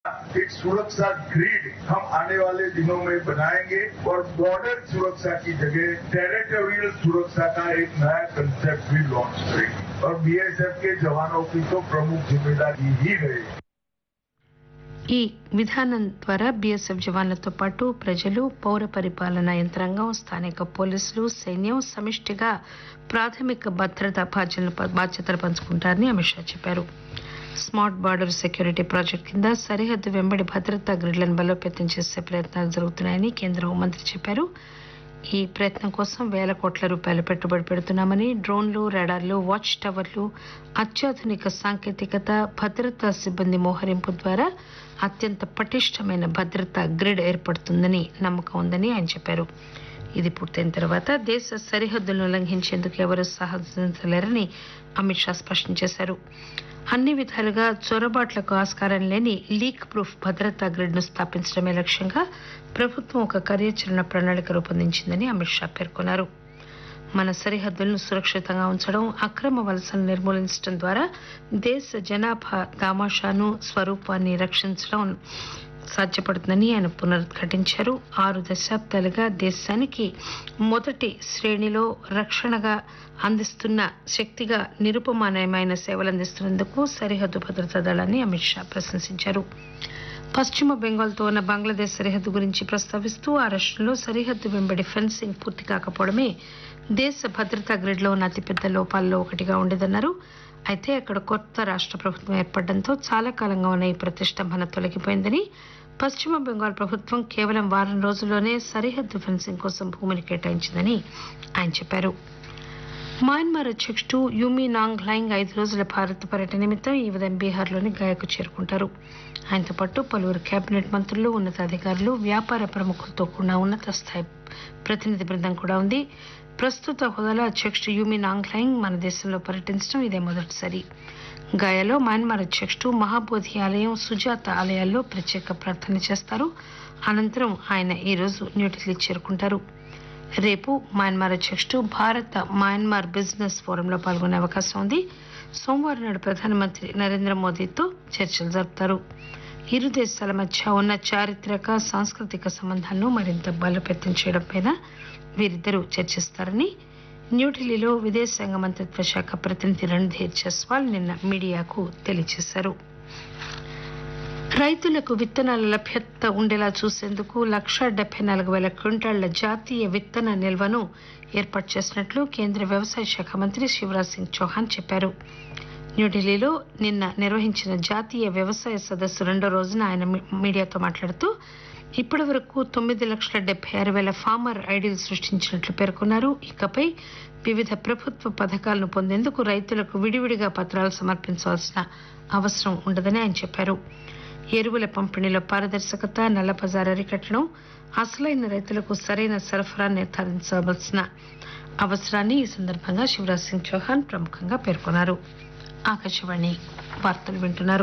एक सुरक्षा ग्रिड हम आने वाले दिनों में बनाएंगे और बॉर्डर सुरक्षा की जगह टेरिटोरियल सुरक्षा का एक नया कंसेप्ट भी लॉन्च करेंगे और बीएसएफ के जवानों की तो प्रमुख जिम्मेदारी ही रहेगी। ఈ విధానం ద్వారా బీఎస్ఎఫ్ జవాన్లతో పాటు ప్రజలు పౌర పరిపాలనా యంత్రాంగం స్థానిక పోలీసులు సైన్యం సమిష్టిగా ప్రాథమిక భద్రతా బాధ్యతలు పంచుకుంటారని అమిత్ షా చెప్పారు. స్మార్ట్ బార్డర్ సెక్యూరిటీ ప్రాజెక్టు కింద సరిహద్దు వెంబడి భద్రతా గ్రిడ్లను బలోపేతం చేసే ప్రయత్నాలు జరుగుతున్నాయని కేంద్ర హోంమంత్రి చెప్పారు. ఈ ప్రయత్నం కోసం వేల కోట్ల రూపాయలు పెట్టుబడి పెడుతున్నామని, డ్రోన్లు, రాడార్లు, వాచ్ టవర్లు, అత్యాధునిక సాంకేతికత, భద్రతా సిబ్బంది మోహరింపు ద్వారా అత్యంత పటిష్టమైన భద్రతా గ్రిడ్ ఏర్పడుతుందని నమ్మకం ఉందని ఆయన చెప్పారు. ఇది పూర్తయిన తర్వాత దేశ సరిహద్దులను ఉల్లంఘించేందుకు ఎవరూ సాహసించలేరని అమిత్ షా స్పష్టం చేశారు. అన్ని విధాలుగా చొరబాట్లకు ఆస్కారం లేని లీక్ ప్రూఫ్ భద్రతా గ్రిడ్ ను స్థాపించడమే లక్ష్యంగా ప్రభుత్వం ఒక కార్యాచరణ ప్రణాళిక రూపొందించిందని అమిత్ షా పేర్కొన్నారు. మన సరిహద్దులను సురక్షితంగా ఉంచడం, అక్రమ వలసలను నిర్మూలించడం ద్వారా దేశ జనాభా దామాషాను, స్వరూపాన్ని రక్షించడం సాధ్యపడుతుందని ఆయన పునరుద్ఘాటించారు. 6 దశాబ్దాలుగా దేశానికి మొదటి శ్రేణిలో రక్షణగా అందిస్తున్న శక్తిగా నిరుపమానమైన సేవలు అందిస్తున్నందుకు సరిహద్దు భద్రతా దళాన్ని అమిత్ షా ప్రశంసించారు. పశ్చిమ బెంగాల్తో ఉన్న బంగ్లాదేశ్ సరిహద్దు గురించి ప్రస్తావిస్తూ ఆ రాష్ట్రంలో సరిహద్దు వెంబడి ఫెన్సింగ్ పూర్తి కాకపోవడమే దేశ భద్రతా గ్రిడ్లో ఉన్న అతిపెద్ద లోపాల్లో ఒకటిగా ఉండేదన్నారు. అయితే అక్కడ కొత్త రాష్ట్ర ప్రభుత్వం ఏర్పడడంతో చాలా కాలంగా ఉన్న ఈ ప్రతిష్టంభన తొలగిపోయిందని, పశ్చిమ బెంగాల్ ప్రభుత్వం కేవలం వారం రోజుల్లోనే సరిహద్దు ఫెన్సింగ్ కోసం భూమిని కేటాయించిందని ఆయన చెప్పారు. మయన్మార్ అధ్యక్షుడు యూమీ నాంగ్ లైంగ్ 5 రోజుల భారత్ పర్యటన నిమిత్తం ఈ ఉదయం బీహార్లోని గయాకు చేరుకుంటారు. ఆయనతో పాటు పలువురు కేబినెట్ మంత్రులు, ఉన్నతాధికారులు, వ్యాపార ప్రముఖులతో కూడిన ఉన్నత స్థాయి ప్రతినిధి బృందం కూడా ఉంది. ప్రస్తుత హోదాలో అధ్యక్షుడు యూమీ నాంగ్ లైంగ్ మన దేశంలో పర్యటించడం ఇదే మొదటిసారి. గయాలో మయన్మార్ అధ్యక్షుడు మహాబోధి ఆలయం, సుజాత ఆలయాల్లో ప్రత్యేక ప్రార్థన చేస్తారు. అనంతరం ఆయన ఈ రోజు న్యూఢిల్లీ చేరుకుంటారు. రేపు మయన్మార్ అధ్యక్షుడు భారత మయన్మార్ బిజినెస్ ఫోరంలో పాల్గొనే అవకాశం ఉంది. సోమవారం నాడు ప్రధానమంత్రి నరేంద్ర మోదీతో చర్చలు జరుపుతారు. ఇరు దేశాల మధ్య ఉన్న చారిత్రక, సాంస్కృతిక సంబంధాలను మరింత బలోపేతం చేయడంపై వీరిద్దరూ చర్చిస్తారని న్యూఢిల్లీలో విదేశాంగ మంత్రిత్వ శాఖ ప్రతినిధి రణ్ధీర్ జస్వాల్ నిన్న మీడియాకు తెలియజేశారు. రైతులకు విత్తనాల లభ్యత ఉండేలా చూసేందుకు 1,74,000 క్వింటాళ్ల జాతీయ విత్తన నిల్వను ఏర్పాటు చేసినట్లు కేంద్ర వ్యవసాయ శాఖ మంత్రి శివరాజ్ సింగ్ చౌహాన్ చెప్పారు. న్యూఢిల్లీలో నిన్న నిర్వహించిన జాతీయ వ్యవసాయ సదస్సు 2వ రోజున ఆయన మీడియాతో మాట్లాడుతూ ఇప్పటి వరకు 9,76,000 ఫార్మర్ ఐడీలు సృష్టించినట్లు పేర్కొన్నారు. ఇకపై వివిధ ప్రభుత్వ పథకాలను పొందేందుకు రైతులకు విడివిడిగా పత్రాలు సమర్పించాల్సిన అవసరం ఉండదని ఆయన చెప్పారు. ఎరువుల పంపిణీలో పారదర్శకత, నల్లబజారు అరికట్టడం, అసలైన రైతులకు సరైన సరఫరా నిర్ధారించవలసిన అవసరాన్ని ఈ సందర్భంగా శివరాజ్ సింగ్ చౌహాన్ ప్రముఖంగా పేర్కొన్నారు. ఆకాశవాణి వార్తలు వింటున్నారు.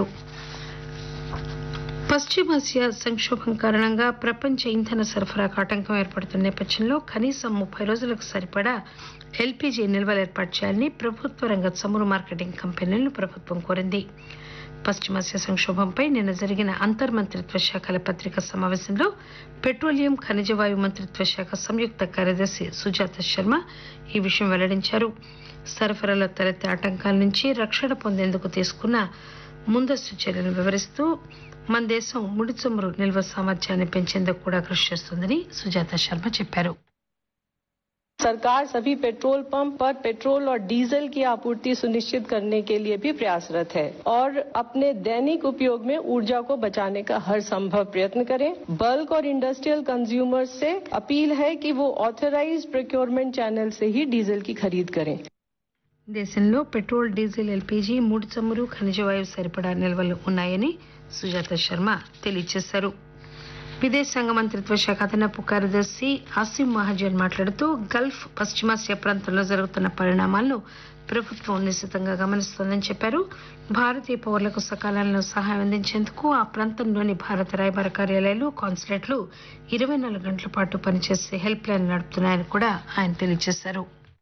పశ్చిమాసియా సంక్షోభం కారణంగా ప్రపంచ ఇంధన సరఫరాకు ఆటంకం ఏర్పడుతున్న నేపథ్యంలో కనీసం 30 రోజులకు సరిపడా ఎల్పీజీ నిల్వలు ఏర్పాటు చేయాలని ప్రభుత్వ రంగ చమురు మార్కెటింగ్ కంపెనీలను ప్రభుత్వం కోరింది. పశ్చిమాసియా సంక్షోభంపై నిన్న జరిగిన అంతర్మంత్రిత్వ శాఖల పత్రికా సమావేశంలో పెట్రోలియం, ఖనిజవాయు మంత్రిత్వ శాఖ సంయుక్త కార్యదర్శి సుజాత శర్మ ఈ విషయం వెల్లడించారు. సరఫరాలో తలెత్తే ఆటంకాల నుంచి రక్షణ పొందేందుకు తీసుకున్న ముందస్తు చర్యలను వివరిస్తూ మన దేశం ముడి చమురు నిల్వ సామర్థ్యాన్ని పెంచేందుకు కూడా కృషి చేస్తుందని సుజాత శర్మ చెప్పారు. सरकार सभी पेट्रोल पंप पर पेट्रोल और डीजल की आपूर्ति सुनिश्चित करने के लिए भी प्रयासरत है और अपने दैनिक उपयोग में ऊर्जा को बचाने का हर संभव प्रयत्न करें. बल्क और इंडस्ट्रियल कंज्यूमर्स से अपील है कि वो ऑथराइज्ड प्रोक्योरमेंट चैनल से ही डीजल की खरीद करें. దేశంలో పెట్రోల్, డీజిల్, ఎల్పీజీ, ముడి చమురు, ఖనిజవాయువు సరిపడా నిల్వలు ఉన్నాయని సుజాత శర్మ తెలియజేశారు. విదేశాంగ మంత్రిత్వ శాఖ అదనపు కార్యదర్శి ఆసిమ్ మహాజన్ మాట్లాడుతూ గల్ఫ్, పశ్చిమాసియా ప్రాంతంలో జరుగుతున్న పరిణామాలను ప్రభుత్వం నిశితంగా గమనిస్తోందని చెప్పారు. భారతీయ పౌరులకు సకాలంలో సహాయం అందించేందుకు ఆ ప్రాంతంలోని భారత రాయబార కార్యాలయాలు, కాన్సులేట్లు 24 గంటల పాటు పనిచేసే హెల్ప్ లైన్ నడుపుతున్నాయని కూడా ఆయన తెలియజేశారు.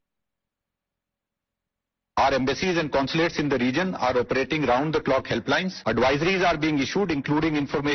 Our embassies and consulates in the region are operating round-the-clock helplines. Advisories are being issued, including information